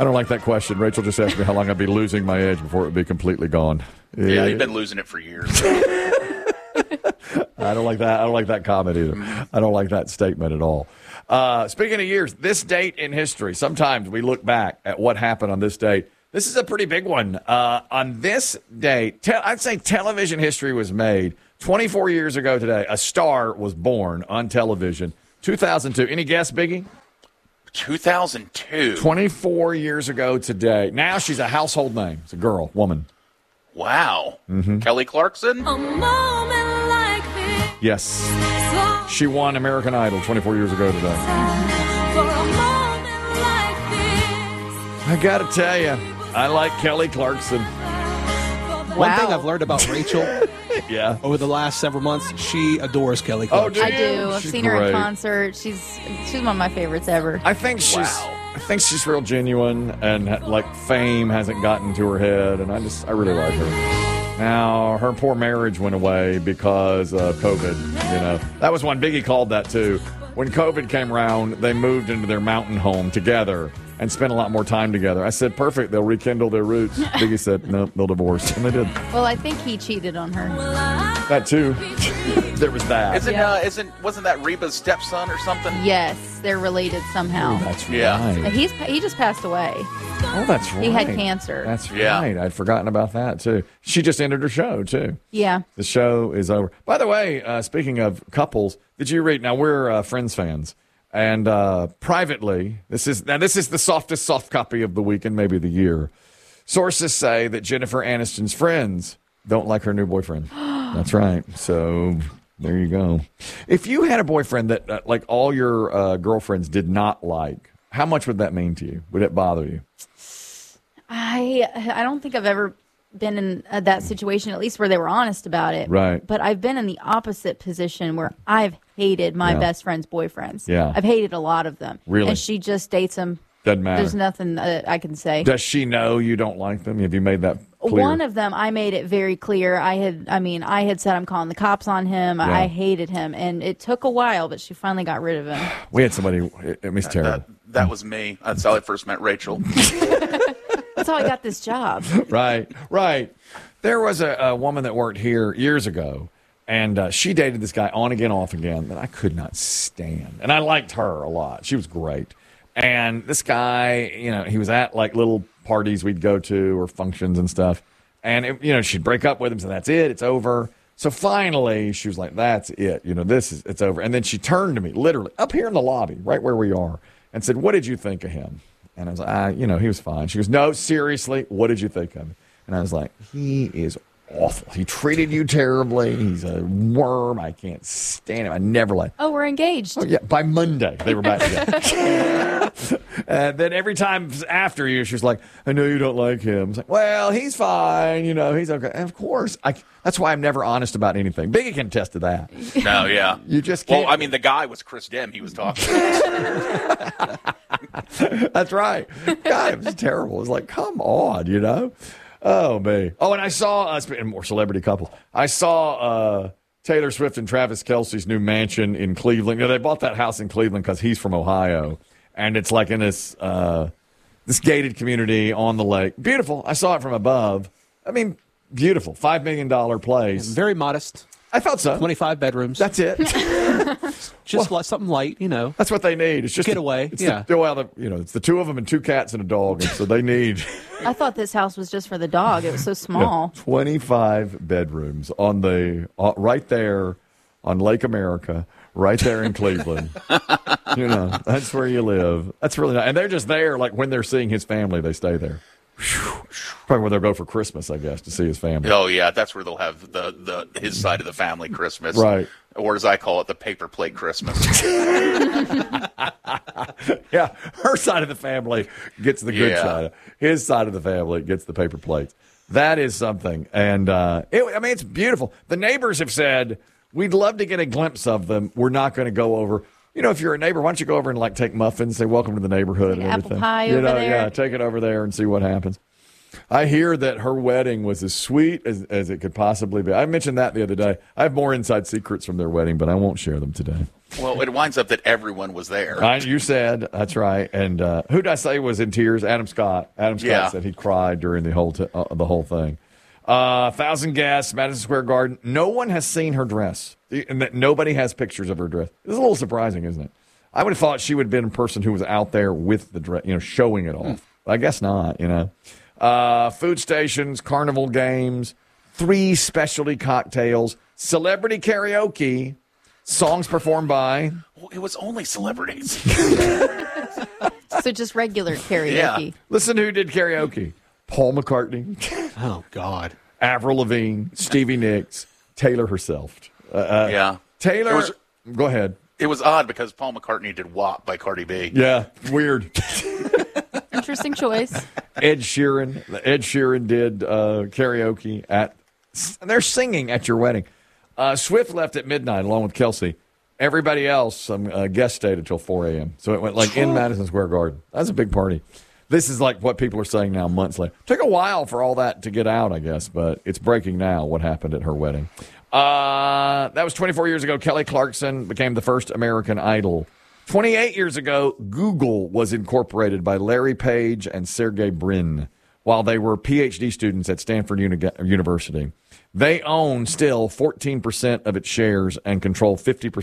I don't like that question. Rachel just asked me how long I'd be losing my edge before it would be completely gone. Yeah, you've been losing it for years. I don't like that. I don't like that comment either. I don't like that statement at all. Speaking of years, this date in history, sometimes we look back at what happened on this date. This is a pretty big one. On this date, I'd say television history was made 24 years ago today. A star was born on television. 2002. Any guess, Biggie? 2002. 24 years ago today. Now she's a household name. It's a girl, woman. Wow. Kelly Clarkson? A moment like this. Yes. She won American Idol 24 years ago today. For a moment like this. I got to tell you, I like Kelly Clarkson. One thing I've learned about Rachel Yeah. over the last several months, she adores Kelly Clarkson. do I you? do. I've She's seen her in great. concert. She's one of my favorites ever. I think she's real genuine, and like fame hasn't gotten to her head, and I really like her. Now her poor marriage went away because of COVID. That was one Biggie called that too. When COVID came around, they moved into their mountain home together and spent a lot more time together. I said, perfect. They'll rekindle their roots. Biggie said, no, they'll divorce, and they did. Well, I think he cheated on her. That too. There was that. Wasn't that Reba's stepson or something? Yes, they're related somehow. That's Yeah. right. He just passed away. Oh, that's right. He had cancer. That's Yeah. right. I'd forgotten about that, too. She just ended her show, too. Yeah. The show is over. By the way, speaking of couples, did you read? Now, we're Friends fans. And privately, this is the softest soft copy of the week and maybe the year. Sources say that Jennifer Aniston's friends don't like her new boyfriend. That's right. So there you go. If you had a boyfriend that like all your girlfriends did not like, how much would that mean to you? Would it bother you? I don't think I've ever been in that situation, at least where they were honest about it. Right. But I've been in the opposite position where I've hated my best friend's boyfriends. Yeah. I've hated a lot of them. Really? And she just dates them. Doesn't matter. There's nothing I can say. Does she know you don't like them? Have you made that clear? One of them, I made it very clear. I had said I'm calling the cops on him. Yeah. I hated him, and it took a while, but she finally got rid of him. We had somebody. It was terrible. That was me. That's how I first met Rachel. That's how I got this job. Right. There was a woman that worked here years ago, and she dated this guy on again, off again, that I could not stand. And I liked her a lot. She was great. And this guy, he was at like little parties we'd go to or functions and stuff. And, she'd break up with him, so that's it. It's over. So finally, she was like, that's it. It's over. And then she turned to me, literally, up here in the lobby, right where we are, and said, what did you think of him? And I was like, he was fine. She goes, no, seriously, what did you think of him? And I was like, he is awful. He treated you terribly. He's a worm. I can't stand him. I never liked him. Oh, we're engaged. Oh, yeah, by Monday, they were back together. And then every time after you, she was like, I know you don't like him. I was like, well, he's fine. He's okay. And of course, that's why I'm never honest about anything. Biggie can attest to that. No, yeah. You just can't. Well, I mean, the guy was Chris Dem he was talking to. That's right. God, it was terrible. It was like, come on, Oh, me. Oh, and I saw, speaking of more celebrity couples, I saw Taylor Swift and Travis Kelce's new mansion in Cleveland. They bought that house in Cleveland because he's from Ohio. And it's like in this gated community on the lake. Beautiful. I saw it from above. I mean, beautiful. $5 million place. Very modest. I thought so. 25 bedrooms. That's it. Just something light, That's what they need. It's just Getaway, It's yeah. it's the two of them and two cats and a dog, and so they need. I thought this house was just for the dog. It was so small. 25 bedrooms on the right there on Lake America, right there in Cleveland. That's where you live. That's really nice. And they're just there, like when they're seeing his family, they stay there. Probably where they'll go for Christmas, I guess, to see his family. Oh yeah, that's where they'll have his side of the family Christmas, Right? Or as I call it, the paper plate Christmas. Yeah, her side of the family gets the good side. His side of the family gets the paper plates. That is something, and it's beautiful. The neighbors have said we'd love to get a glimpse of them. We're not going to go over. If you're a neighbor, why don't you go over and take muffins, say welcome to the neighborhood and apple everything. pie over there. Yeah, take it over there and see what happens. I hear that her wedding was as sweet as it could possibly be. I mentioned that the other day. I have more inside secrets from their wedding, but I won't share them today. Well, it winds up that everyone was there. You said, that's right. And who did I say was in tears? Adam Scott. Adam Scott Yeah. said he cried during the whole thing. 1,000 guests, Madison Square Garden. No one has seen her dress. And that nobody has pictures of her dress. It's a little surprising, isn't it? I would have thought she would have been a person who was out there with the dress, showing it off. I guess not, Food stations, carnival games, 3 specialty cocktails, celebrity karaoke, songs performed by... Well, it was only celebrities. So just regular karaoke. Yeah. Listen who did karaoke. Paul McCartney, Oh, God. Avril Lavigne, Stevie Nicks, Taylor herself. Yeah. Taylor, go ahead. It was odd because Paul McCartney did WAP by Cardi B. Yeah, weird. Interesting choice. Ed Sheeran did karaoke at. They're singing at your wedding. Swift left at midnight along with Kelsey. Everybody else guest stayed until 4 a.m. So it went like in Madison Square Garden. That's a big party. This is like what people are saying now months later. Took a while for all that to get out, I guess, but it's breaking now what happened at her wedding. That was 24 years ago. Kelly Clarkson became the first American Idol. 28 years ago, Google was incorporated by Larry Page and Sergey Brin while they were PhD students at Stanford University. They own still 14% of its shares and control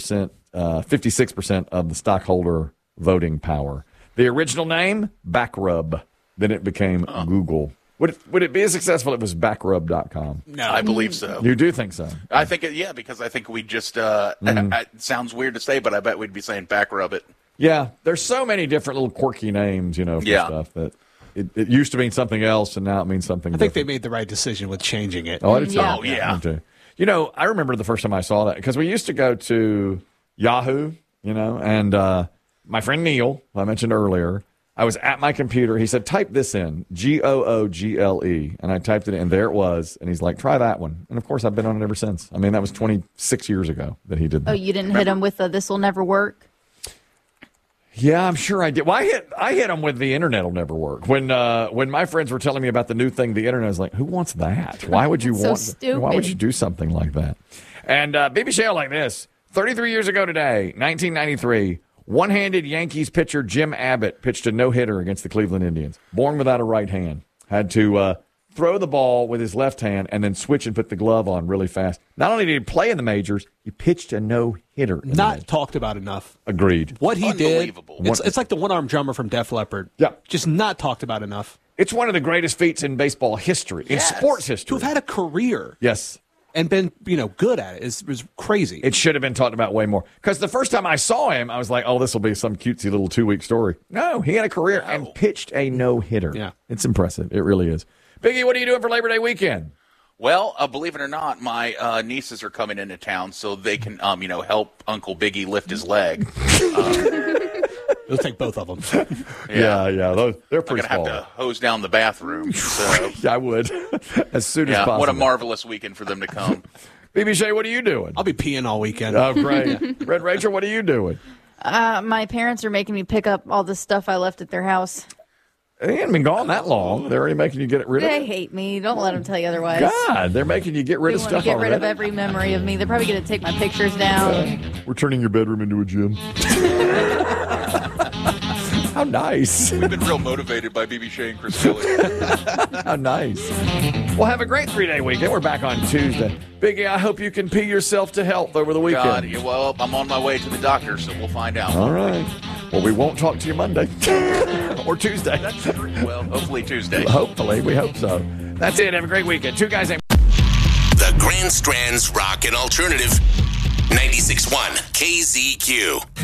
56% of the stockholder voting power. The original name, Backrub. Then it became Google. Would it be as successful if it was backrub.com? No, I believe so. You do think so? I think, because I think we just, it sounds weird to say, but I bet we'd be saying back rub it. Yeah, there's so many different little quirky names, for stuff that it used to mean something else and now it means something I think they different. made the right decision with changing it. Oh, I did too. Yeah. Oh, yeah. Me too. I remember the first time I saw that because we used to go to Yahoo, and my friend Neil, who I mentioned earlier, I was at my computer. He said, type this in, Google. And I typed it in, and there it was. And he's like, try that one. And, of course, I've been on it ever since. I mean, that was 26 years ago that he did that. Oh, you didn't hit him with a "this'll never work"? Yeah, I'm sure I did. Well, I hit him with the internet will never work. When my friends were telling me about the new thing, the internet, I was like, who wants that? Why would you So want? stupid. Why would you do something like that? And Baby Shale like this. 33 years ago today, 1993, one-handed Yankees pitcher Jim Abbott pitched a no-hitter against the Cleveland Indians. Born without a right hand. Had to throw the ball with his left hand and then switch and put the glove on really fast. Not only did he play in the majors, he pitched a no-hitter. Not talked about enough. Agreed. What he did, Unbelievable. it's like the one-armed drummer from Def Leppard. Yeah. Just not talked about enough. It's one of the greatest feats in baseball history, in sports history. To have had a career Yes. and been, good at it is crazy. It should have been talked about way more. Because the first time I saw him, I was like, oh, this will be some cutesy little 2-week story. No, he had a career and pitched a no-hitter. Yeah. It's impressive. It really is. Biggie, what are you doing for Labor Day weekend? Well, believe it or not, my nieces are coming into town so they can, help Uncle Biggie lift his leg. It'll take both of them. Yeah. They're I'm pretty going to have small. to hose down the bathroom. So, I would. As soon as possible. what a marvelous weekend for them to come. BB Shay, what are you doing? I'll be peeing all weekend. Oh, great. Red Rachel, what are you doing? My parents are making me pick up all the stuff I left at their house. They haven't been gone that long. They're already making you get rid of They it. hate me. Don't let them tell you otherwise. God, they're making you get rid They of want to stuff get rid of already. every memory of me. They're probably going to take my pictures down. We're turning your bedroom into a gym. How nice. We've been real motivated by BB Shea and Chris Kelly. How nice. Well, have a great 3-day weekend. We're back on Tuesday. Biggie, I hope you can pee yourself to health over the weekend. God, well, I'm on my way to the doctor, so we'll find out. All right. Well, we won't talk to you Monday or Tuesday. Well, hopefully Tuesday. Hopefully. We hope so. That's it. Have a great weekend. Two guys named The Grand Strand's Rock and Alternative 96.1 KZQ.